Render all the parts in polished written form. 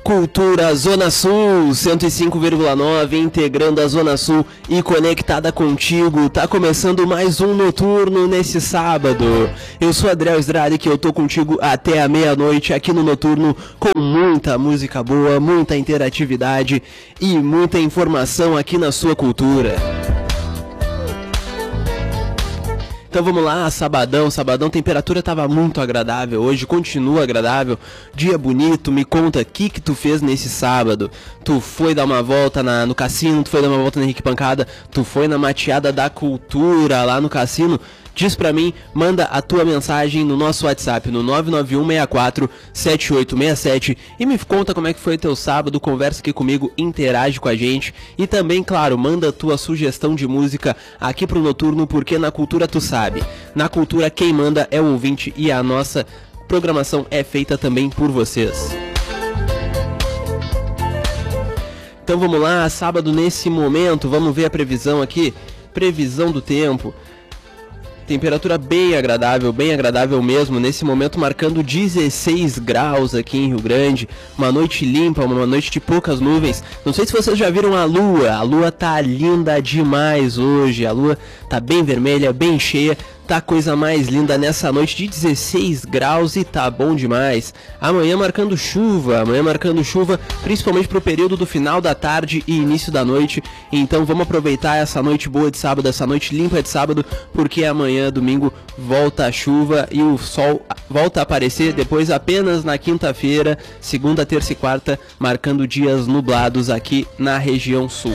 Cultura Zona Sul, 105,9, integrando a Zona Sul e conectada contigo. Tá começando mais um Noturno nesse sábado. Eu sou Adriel Estrada, que eu tô contigo até a meia-noite aqui no Noturno, com muita música boa, muita interatividade e muita informação aqui na sua cultura. Então vamos lá, sabadão, temperatura tava muito agradável, hoje continua agradável, dia bonito. Me conta o que tu fez nesse sábado. Tu foi dar uma volta no cassino, tu foi dar uma volta na Henrique Pancada, tu foi na mateada da cultura lá no cassino? Diz pra mim, manda a tua mensagem no nosso WhatsApp, no 991647867 e me conta como é que foi teu sábado, conversa aqui comigo, interage com a gente e também, claro, manda a tua sugestão de música aqui pro Noturno, porque na cultura tu sabe, na cultura quem manda é o ouvinte e a nossa programação é feita também por vocês. Então vamos lá, sábado nesse momento, vamos ver a previsão aqui, previsão do tempo. Temperatura bem agradável mesmo, nesse momento marcando 16 graus aqui em Rio Grande, uma noite limpa, uma noite de poucas nuvens. Não sei se vocês já viram a lua tá linda demais hoje, a lua tá bem vermelha, bem cheia, tá coisa mais linda nessa noite de 16 graus e tá bom demais. Amanhã marcando chuva, principalmente pro período do final da tarde e início da noite. Então vamos aproveitar essa noite boa de sábado, essa noite limpa de sábado, porque amanhã, domingo, volta a chuva e o sol volta a aparecer depois apenas na quinta-feira, segunda, terça e quarta, marcando dias nublados aqui na região sul.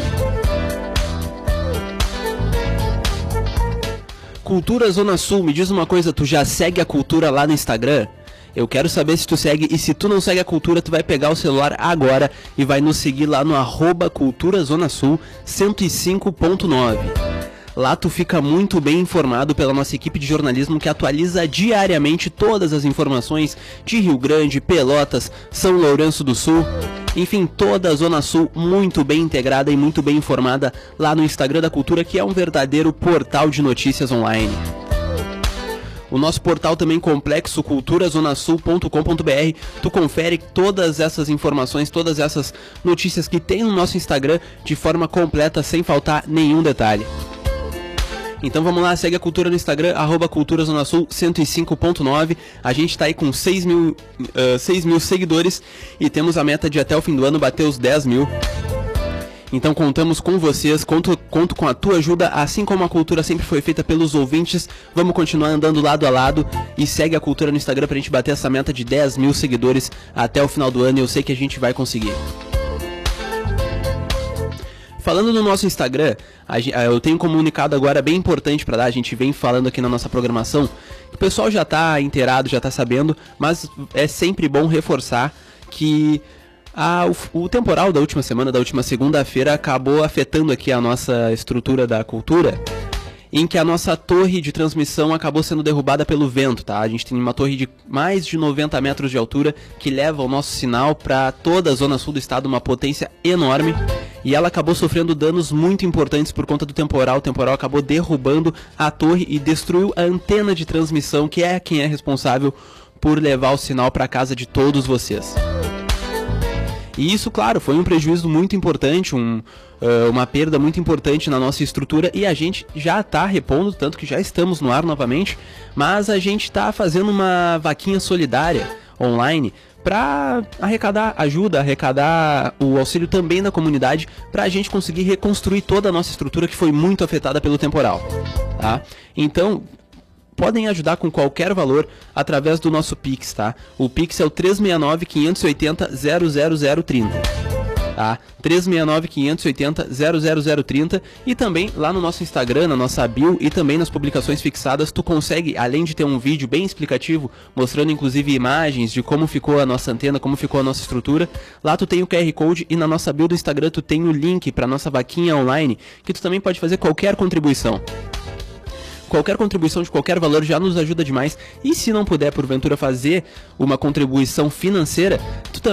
Cultura Zona Sul, me diz uma coisa, tu já segue a cultura lá no Instagram? Eu quero saber se tu segue, e se tu não segue a cultura, tu vai pegar o celular agora e vai nos seguir lá no @Cultura Zona Sul 105.9. Lá tu fica muito bem informado pela nossa equipe de jornalismo que atualiza diariamente todas as informações de Rio Grande, Pelotas, São Lourenço do Sul, enfim, toda a Zona Sul muito bem integrada e muito bem informada lá no Instagram da Cultura, que é um verdadeiro portal de notícias online. O nosso portal também complexo, culturazonasul.com.br, tu confere todas essas informações, todas essas notícias que tem no nosso Instagram de forma completa, sem faltar nenhum detalhe. Então vamos lá, segue a cultura no Instagram, @culturazonasul 105.9. A gente tá aí com 6 mil seguidores e temos a meta de até o fim do ano bater os 10 mil. Então contamos com vocês, conto com a tua ajuda, assim como a cultura sempre foi feita pelos ouvintes. Vamos continuar andando lado a lado e segue a cultura no Instagram pra gente bater essa meta de 10 mil seguidores até o final do ano, e eu sei que a gente vai conseguir. Falando no nosso Instagram, eu tenho um comunicado agora bem importante para dar, a gente vem falando aqui na nossa programação, o pessoal já está inteirado, já está sabendo, mas é sempre bom reforçar que o temporal da última semana, da última segunda-feira, acabou afetando aqui a nossa estrutura da cultura, em que a nossa torre de transmissão acabou sendo derrubada pelo vento, tá? A gente tem uma torre de mais de 90 metros de altura que leva o nosso sinal para toda a zona sul do estado, uma potência enorme, e ela acabou sofrendo danos muito importantes por conta do temporal. O temporal acabou derrubando a torre e destruiu a antena de transmissão, que é quem é responsável por levar o sinal para casa de todos vocês. E isso, claro, foi um prejuízo muito importante, uma perda muito importante na nossa estrutura, e a gente já está repondo, tanto que já estamos no ar novamente, mas a gente está fazendo uma vaquinha solidária online para arrecadar ajuda, arrecadar o auxílio também da comunidade, para a gente conseguir reconstruir toda a nossa estrutura que foi muito afetada pelo temporal, tá? Então podem ajudar com qualquer valor através do nosso Pix, tá? O Pix é o 369-580-00030, tá? 369-580-00030, e também lá no nosso Instagram, na nossa bio e também nas publicações fixadas, tu consegue, além de ter um vídeo bem explicativo, mostrando inclusive imagens de como ficou a nossa antena, como ficou a nossa estrutura, lá tu tem o QR Code, e na nossa bio do Instagram tu tem o link para nossa vaquinha online, que tu também pode fazer qualquer contribuição. Qualquer contribuição de qualquer valor já nos ajuda demais. E se não puder, porventura, fazer uma contribuição financeira, tu também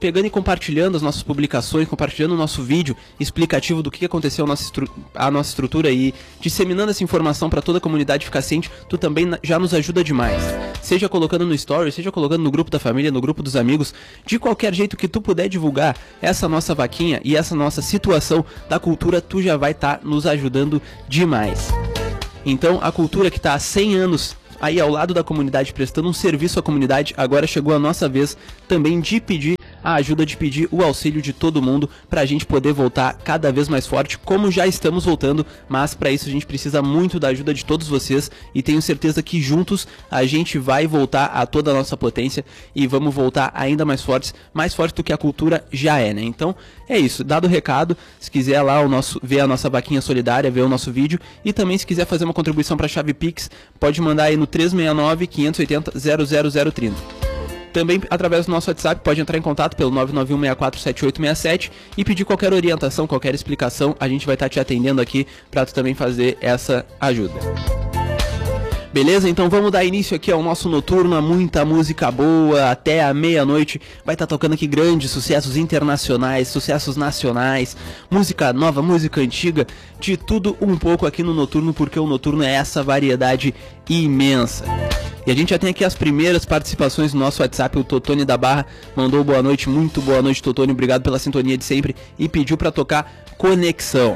pegando e compartilhando as nossas publicações, compartilhando o nosso vídeo explicativo do que aconteceu a nossa estrutura e disseminando essa informação para toda a comunidade ficar ciente, tu também já nos ajuda demais. Seja colocando no story, seja colocando no grupo da família, no grupo dos amigos, de qualquer jeito que tu puder divulgar essa nossa vaquinha e essa nossa situação da cultura, tu já vai estar nos ajudando demais. Então, a cultura que está há 100 anos aí ao lado da comunidade, prestando um serviço à comunidade, agora chegou a nossa vez também de pedir a ajuda, de pedir o auxílio de todo mundo pra gente poder voltar cada vez mais forte, como já estamos voltando, mas pra isso a gente precisa muito da ajuda de todos vocês e tenho certeza que juntos a gente vai voltar a toda a nossa potência e vamos voltar ainda mais forte do que a cultura já é, né? Então é isso, dado o recado, se quiser lá ver a nossa vaquinha solidária, ver o nosso vídeo e também se quiser fazer uma contribuição pra chave Pix, pode mandar aí no 369 580 00030. Também através do nosso WhatsApp pode entrar em contato pelo 991647867 e pedir qualquer orientação, qualquer explicação, a gente vai estar te atendendo aqui para tu também fazer essa ajuda. Beleza? Então vamos dar início aqui ao nosso noturno, muita música boa, até a meia-noite vai estar tocando aqui grandes sucessos internacionais, sucessos nacionais, música nova, música antiga, de tudo um pouco aqui no noturno, porque o noturno é essa variedade imensa. E a gente já tem aqui as primeiras participações no nosso WhatsApp. O Totônio da Barra mandou boa noite, muito boa noite, Totônio, obrigado pela sintonia de sempre e pediu para tocar Conexão.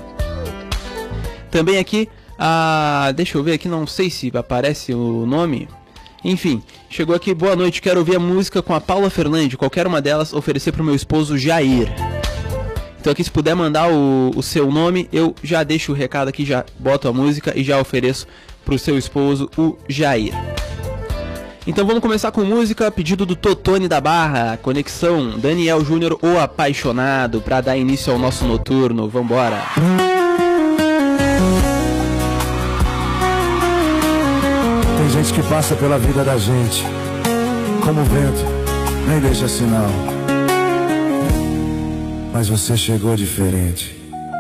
Também aqui, deixa eu ver aqui, não sei se aparece o nome. Enfim, chegou aqui, boa noite, quero ouvir a música com a Paula Fernandes, qualquer uma delas, oferecer pro meu esposo Jair. Então aqui, se puder mandar o seu nome, eu já deixo o recado aqui, já boto a música e já ofereço pro seu esposo, o Jair. Então vamos começar com música, pedido do Totônio da Barra, Conexão, Daniel Júnior, o Apaixonado, pra dar início ao nosso noturno, vambora. Tem gente que passa pela vida da gente como o vento, nem deixa sinal. Mas você chegou diferente.